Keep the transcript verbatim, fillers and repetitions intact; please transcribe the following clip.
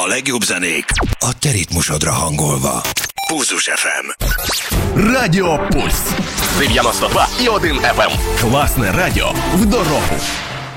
A legjobb zenék a te ritmusodra hangolva. Pulzus еф ем. Радіо Пульс дев'яносто два і один еф ем. Класне радіо в дорогу.